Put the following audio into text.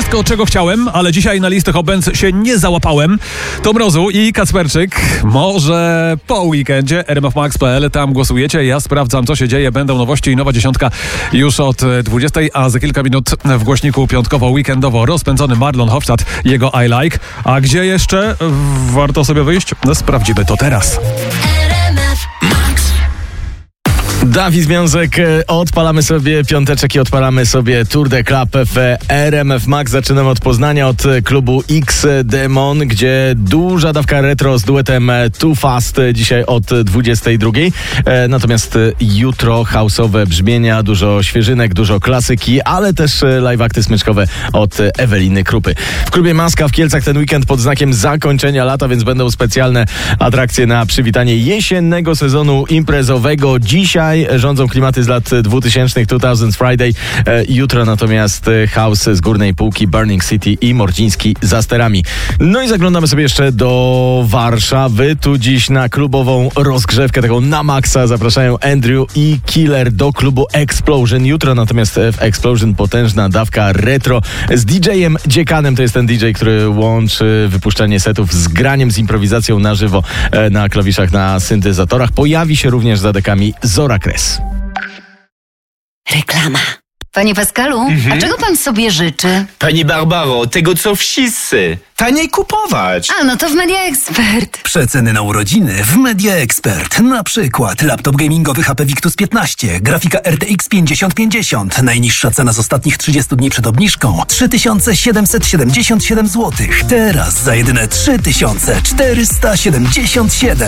wszystko, czego chciałem, ale dzisiaj na listę Hobens się nie załapałem. To Mrozu i Kacperczyk. Może po weekendzie rmfmax.pl, tam głosujecie. Ja sprawdzam, co się dzieje. Będą nowości i nowa dziesiątka już od 20, a za kilka minut w głośniku piątkowo-weekendowo rozpędzony Marlon Hofstadt, jego I Like. A gdzie jeszcze warto sobie wyjść? No, sprawdzimy to teraz. Dawid Związek, odpalamy sobie piąteczek i odpalamy sobie Tour de Club w RMF Max. Zaczynamy od Poznania, od klubu X Demon, gdzie duża dawka retro z duetem Too Fast dzisiaj od 22. Natomiast jutro house'owe brzmienia, dużo świeżynek, dużo klasyki, ale też live akty smyczkowe od Eweliny Krupy. W klubie Maska w Kielcach ten weekend pod znakiem zakończenia lata, więc będą specjalne atrakcje na przywitanie jesiennego sezonu imprezowego. Dzisiaj rządzą klimaty z lat 2000, 2000 Friday. Jutro natomiast house z górnej półki, Burning City i Mordziński za sterami. No i zaglądamy sobie jeszcze do Warszawy. Tu dziś na klubową rozgrzewkę, taką na maksa, zapraszają Andrew i Killer do klubu Explosion. Jutro natomiast w Explosion potężna dawka retro z DJ-em Dziekanem. To jest ten DJ, który łączy wypuszczanie setów z graniem, z improwizacją na żywo na klawiszach, na syntezatorach. Pojawi się również za dekami Zora Kres. Reklama. Panie Pascalu, a czego pan sobie życzy? Pani Barbaro, tego co wszyscy. Taniej kupować. A, no to w Media Expert. Przeceny na urodziny w Media Expert. Na przykład laptop gamingowy HP Victus 15, grafika RTX 5050. Najniższa cena z ostatnich 30 dni przed obniżką 3777 zł. Teraz za jedyne 3477.